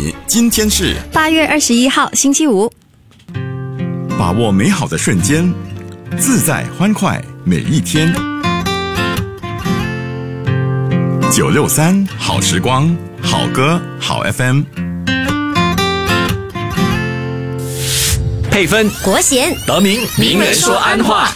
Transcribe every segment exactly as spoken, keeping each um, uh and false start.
你今天是八月二十一号星期五， 把握美好的瞬间，自在欢快每一天。九六三好时光，好歌好 F M。 配分国贤得名名人说安话。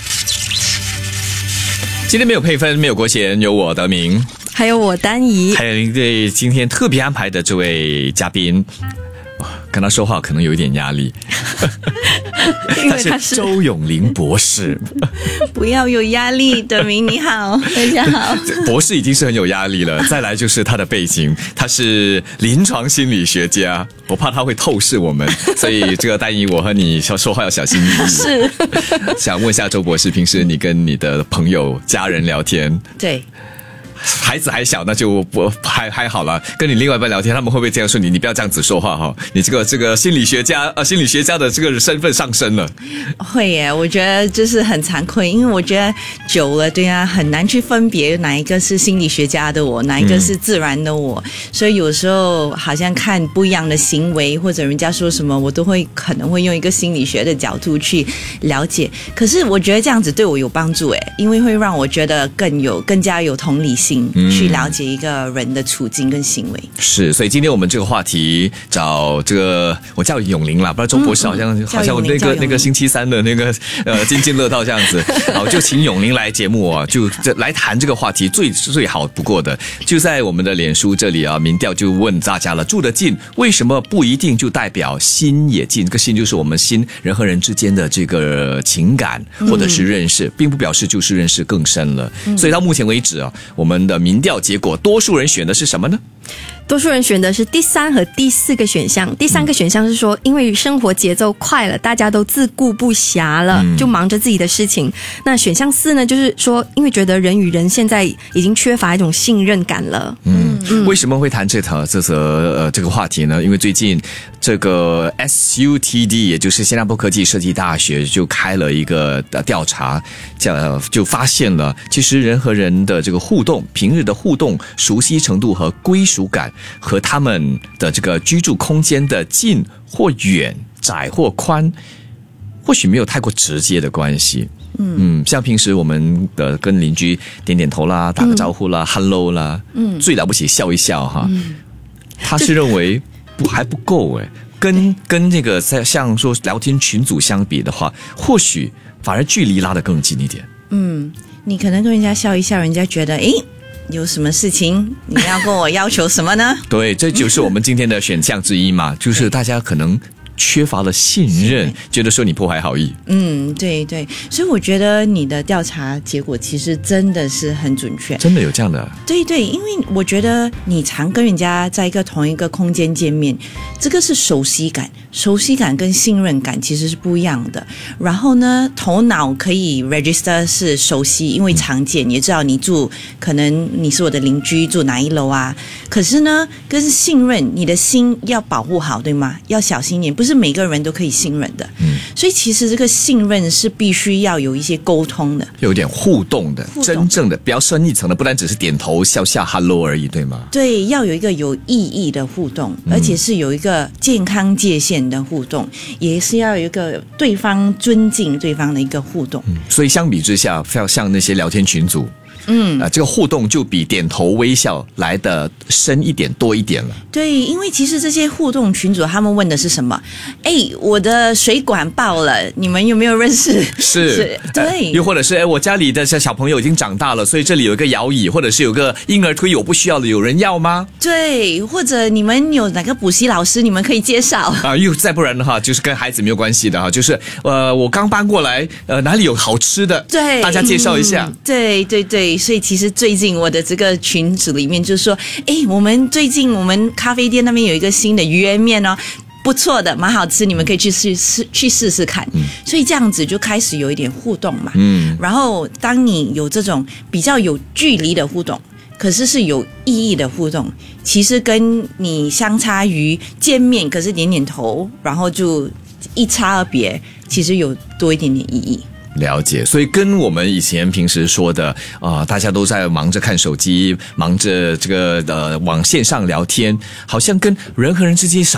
今天没有配分，没有国贤，有我得名， 还有我丹怡， 还有一位今天特别安排的这位嘉宾，跟他说话可能有一点压力。 因为他是周永林博士。 不要有压力，德明你好，大家好。 博士已经是很有压力了，再来就是他的背景，他是临床心理学家，我怕他会透视我们，所以这个丹怡，我和你说话要小心翼翼。 是， 想问一下周博士，平时你跟你的朋友、家人聊天， 对。 孩子还小，那就不还还好了。跟你另外一半聊天，他们会不会这样说你？你不要这样子说话哈！你这个这个心理学家呃，心理学家的这个身份上升了。 会耶，我觉得就是很惭愧，因为我觉得久了，对啊，很难去分别哪一个是心理学家的我，哪一个是自然的我。嗯、所以有时候好像看不一样的行为，或者人家说什么，我都会可能会用一个心理学的角度去了解。可是我觉得这样子对我有帮助诶，因为会让我觉得更有更加有同理心。去了解一个人的处境跟行为。 是，所以今天我们这个话题找这个我叫永林啦，不知道周博士好像、嗯、好像那个那个星期三的那个呃津津乐道这样子，好，就请永林来节目啊，就来谈这个话题最最好不过的，就在我们的脸书这里啊，民调就问大家了，住得近为什么不一定就代表心也近？这个心就是我们心人和人之间的这个情感或者是认识，嗯、并不表示就是认识更深了。嗯、所以到目前为止啊，我们的民调结果，多数人选的是什么呢？ 多数人选的是第三和第四个选项。第三个选项是说，因为生活节奏快了，大家都自顾不暇了，就忙着自己的事情。那选项四呢，就是说，因为觉得人与人现在已经缺乏一种信任感了。 嗯，嗯为什么会谈这条这则呃这个话题呢？因为最近这个 S U T D， 也就是新加坡科技设计大学就开了一个调查，叫就发现了，其实人和人的这个互动，平日的互动、熟悉程度和归属感，和他们的这个居住空间的近或远、窄或宽，或许没有太过直接的关系。嗯, 嗯，像平时我们的跟邻居点点头啦、打个招呼啦、嗯、hello 啦，嗯，最了不起笑一笑哈。嗯、他是认为不还不够诶，跟跟那个在像说聊天群组相比的话，或许反而距离拉得更近一点。 嗯，你可能跟人家笑一笑，人家觉得诶。有什么事情你要跟我要求什么呢？ 对，这就是我们今天的选项之一嘛，就是大家可能缺乏了信任，觉得说你破坏好意。 嗯，对对，所以我觉得你的调查结果其实真的是很准确， 真的有这样的。 对对，因为我觉得你常跟人家在一个同一个空间见面，这个是熟悉感，熟悉感跟信任感其实是不一样的。然后呢，头脑可以 register 是熟悉，因为常见，也知道你住，可能你是我的邻居，住哪一楼啊。可是呢，跟信任，你的心要保护好，对吗？要小心一点，不是每个人都可以信任的。嗯，所以其实这个信任是必须要有一些沟通的， 有点互动的，互动真正的比较深一层的，不单只是点头笑笑 hello 而已，对吗？ 对，要有一个有意义的互动，而且是有一个健康界限的互动，嗯、也是要有一个对方尊敬对方的一个互动。 嗯、所以相比之下，要像那些聊天群组。嗯，啊，这个互动就比点头微笑来的深一点多一点了。 对，因为其实这些互动群组，他们问的是什么？哎，我的水管爆了，你们有没有认识？ 是， 是对、呃。 又或者是哎，我家里的小朋友已经长大了，所以这里有一个摇椅，或者是有个婴儿推，我不需要了，有人要吗？ 对，或者你们有哪个补习老师，你们可以介绍啊。又再不然的话，就是跟孩子没有关系的哈，就是呃，我刚搬过来，呃，哪里有好吃的？ 对， 大家介绍一下。 嗯、对对对。所以其实最近我的这个群组里面就是说，哎，我们最近我们咖啡店那边有一个新的鱼圆面哦，不错的，蛮好吃，你们可以去试试去试试看。嗯、所以这样子就开始有一点互动嘛。嗯。然后当你有这种比较有距离的互动，可是是有意义的互动，其实跟你相差于见面可是点点头，然后就一差而别，其实有多一点点意义。 了解，所以跟我们以前平时说的啊、呃，大家都在忙着看手机，忙着这个呃网线上聊天，好像跟人和人之间少